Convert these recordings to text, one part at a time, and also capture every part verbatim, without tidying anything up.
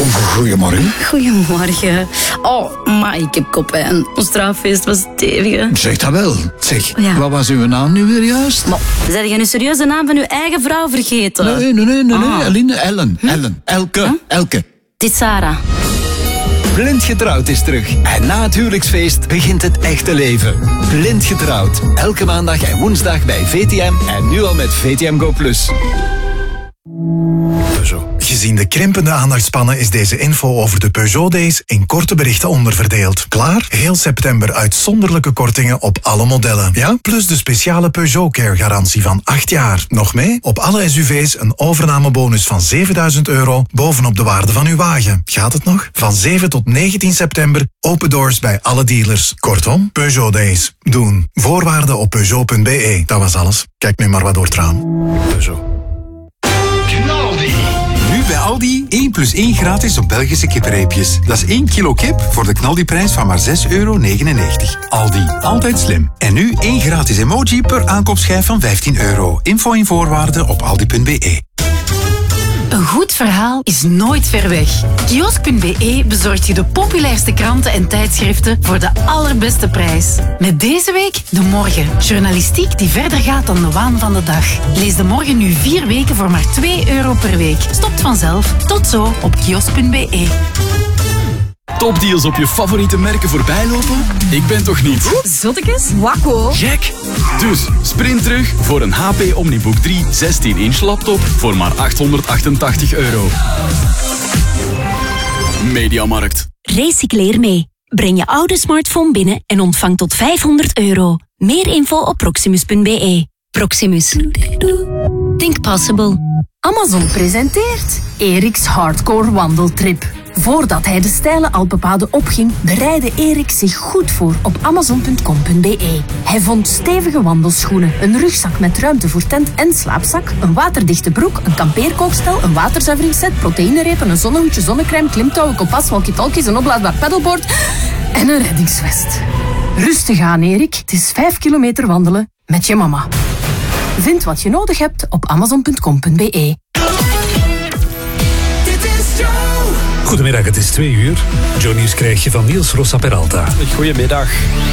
Goedemorgen. Goedemorgen. Oh, maar ik heb koppijn. Ons trouwfeest was stevig. Zeg dat wel. Zeg, Ja. wat was uw naam nu weer juist? Maar, zijn jij nu serieus de naam van uw eigen vrouw vergeten? Nee, nee, nee, nee, nee. Ah. Eline, Ellen, Ellen, Elke, Huh? Elke. Het is Sarah. Blind Getrouwd is terug. En na het huwelijksfeest begint het echte leven. Blind Getrouwd. Elke maandag en woensdag bij V T M. En nu al met V T M Go Plus. Peugeot. Gezien de krimpende aandachtspannen is deze info over de Peugeot Days in korte berichten onderverdeeld. Klaar? Heel september uitzonderlijke kortingen op alle modellen. Ja? Plus de speciale Peugeot Care garantie van acht jaar. Nog mee? Op alle S U V's een overnamebonus van zevenduizend euro bovenop de waarde van uw wagen. Gaat het nog? Van zeven tot negentien september open doors bij alle dealers. Kortom, Peugeot Days. Doen. Voorwaarden op peugeot punt b e. Dat was alles. Kijk nu maar wat door het raam. Peugeot. Nu bij Aldi één plus één gratis op Belgische kippenreepjes. Dat is één kilo kip voor de knaldiprijs van maar zes euro negenennegentig. Aldi, altijd slim. En nu één gratis emoji per aankoopschijf van vijftien euro. Info en voorwaarden op aldi punt b e. Een goed verhaal is nooit ver weg. Kiosk punt b e bezorgt je de populairste kranten en tijdschriften voor de allerbeste prijs. Met deze week De Morgen. Journalistiek die verder gaat dan de waan van de dag. Lees De Morgen nu vier weken voor maar twee euro per week. Stopt vanzelf. Tot zo op kiosk punt b e. Topdeals op je favoriete merken voorbijlopen? Ik ben toch niet? Zottekes? Wakko. Gek! Dus sprint terug voor een H P Omnibook drie zestien inch laptop voor maar achthonderdachtentachtig euro. Mediamarkt. Recycleer mee. Breng je oude smartphone binnen en ontvang tot vijfhonderd euro. Meer info op proximus punt b e. Proximus. Think possible. Amazon presenteert Eriks Hardcore Wandeltrip. Voordat hij de steile Alpenpaden opging, bereidde Erik zich goed voor op amazon punt com punt b e. Hij vond stevige wandelschoenen, een rugzak met ruimte voor tent en slaapzak, een waterdichte broek, een kampeerkookstel, een waterzuiveringsset, proteïnerepen, een zonnehoedje, zonnecrème, klimtouwen, kompas, walkie-talkies, een oplaadbaar pedalboard en een reddingsvest. Rustig aan, Erik. Het is vijf kilometer wandelen met je mama. Vind wat je nodig hebt op amazon punt com punt b e. Goedemiddag, het is twee uur. Johnny's krijg je van Niels Rossa Peralta. Goedemiddag.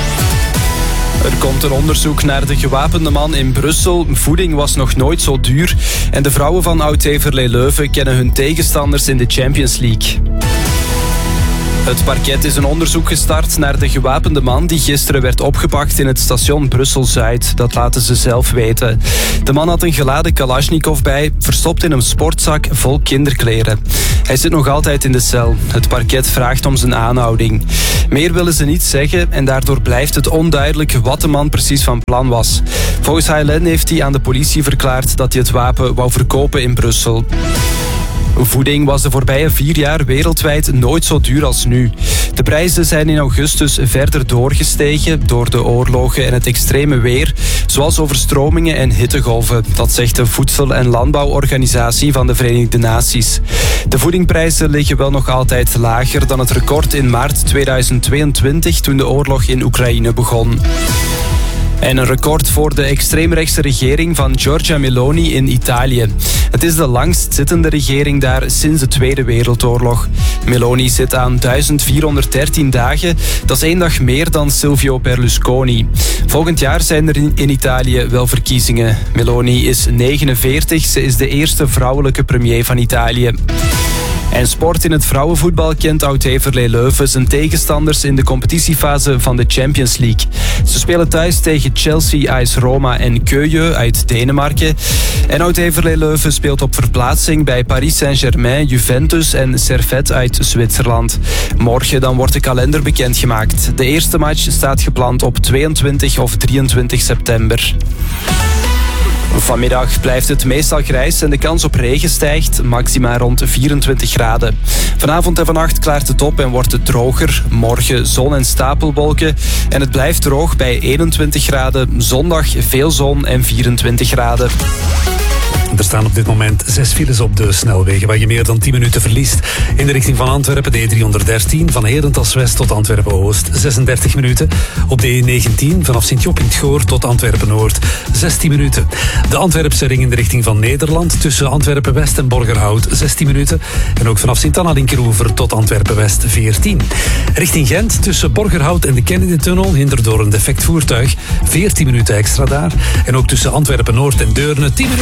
Er komt een onderzoek naar de gewapende man in Brussel. Voeding was nog nooit zo duur. En de vrouwen van Oud-Heverlee Leuven kennen hun tegenstanders in de Champions League. Het parket is een onderzoek gestart naar de gewapende man die gisteren werd opgepakt in het station Brussel-Zuid. Dat laten ze zelf weten. De man had een geladen Kalashnikov bij, verstopt in een sportzak vol kinderkleren. Hij zit nog altijd in de cel. Het parket vraagt om zijn aanhouding. Meer willen ze niet zeggen en daardoor blijft het onduidelijk wat de man precies van plan was. Volgens H L N heeft hij aan de politie verklaard dat hij het wapen wou verkopen in Brussel. Voeding was de voorbije vier jaar wereldwijd nooit zo duur als nu. De prijzen zijn in augustus verder doorgestegen door de oorlogen en het extreme weer, zoals overstromingen en hittegolven. Dat zegt de Voedsel- en Landbouworganisatie van de Verenigde Naties. De voedingprijzen liggen wel nog altijd lager dan het record in maart tweeduizend tweeëntwintig toen de oorlog in Oekraïne begon. En een record voor de extreemrechtse regering van Giorgia Meloni in Italië. Het is de langstzittende regering daar sinds de Tweede Wereldoorlog. Meloni zit aan duizend vierhonderddertien dagen. Dat is één dag meer dan Silvio Berlusconi. Volgend jaar zijn er in Italië wel verkiezingen. Meloni is negenenveertig. Ze is de eerste vrouwelijke premier van Italië. En sport in het vrouwenvoetbal kent Oud-Heverlee Leuven zijn tegenstanders in de competitiefase van de Champions League. Ze spelen thuis tegen Chelsea, A S Roma en Køge uit Denemarken. En Oud-Heverlee Leuven speelt op verplaatsing bij Paris Saint-Germain, Juventus en Servette uit Zwitserland. Morgen dan wordt de kalender bekendgemaakt. De eerste match staat gepland op tweeëntwintig of drieëntwintig september. Vanmiddag blijft het meestal grijs en de kans op regen stijgt, maxima rond vierentwintig graden. Vanavond en vannacht klaart het op en wordt het droger. Morgen zon en stapelwolken en het blijft droog bij eenentwintig graden. Zondag veel zon en vierentwintig graden. Er staan op dit moment zes files op de snelwegen waar je meer dan tien minuten verliest. In de richting van Antwerpen de E driehonderddertien, van Herentals West tot Antwerpen-Oost, zesendertig minuten. Op de E negentien vanaf Sint-Job in het Goor tot Antwerpen-Noord, zestien minuten. De Antwerpse ring in de richting van Nederland tussen Antwerpen-West en Borgerhout, zestien minuten. En ook vanaf Sint-Anna-Linkeroever tot Antwerpen-West, veertien. Richting Gent tussen Borgerhout en de Kennedy-tunnel, hinder door een defect voertuig, veertien minuten extra daar. En ook tussen Antwerpen-Noord en Deurne, tien minuten.